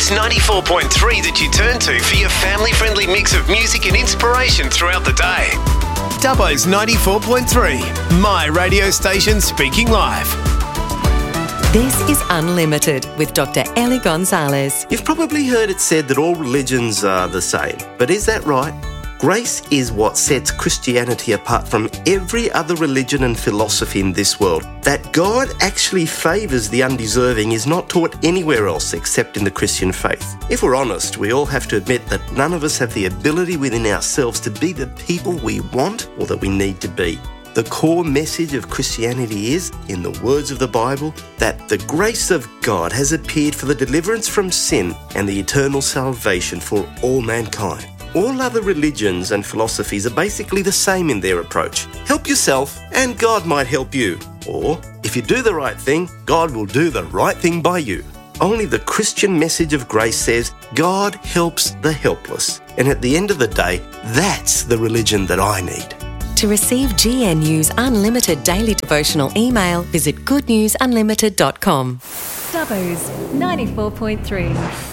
It's 94.3 that you turn to for your family-friendly mix of music and inspiration throughout the day. Dubbo's 94.3, my radio station speaking live. This is Unlimited with Dr. Ellie Gonzalez. You've probably heard it said that all religions are the same, but is that right? Grace is what sets Christianity apart from every other religion and philosophy in this world. That God actually favours the undeserving is not taught anywhere else except in the Christian faith. If we're honest, we all have to admit that none of us have the ability within ourselves to be the people we want or that we need to be. The core message of Christianity is, in the words of the Bible, that the grace of God has appeared for the deliverance from sin and the eternal salvation for all mankind. All other religions and philosophies are basically the same in their approach. Help yourself and God might help you. Or, if you do the right thing, God will do the right thing by you. Only the Christian message of grace says God helps the helpless. And at the end of the day, that's the religion that I need. To receive GNU's Unlimited Daily Devotional email, visit goodnewsunlimited.com. Dubbo's 94.3.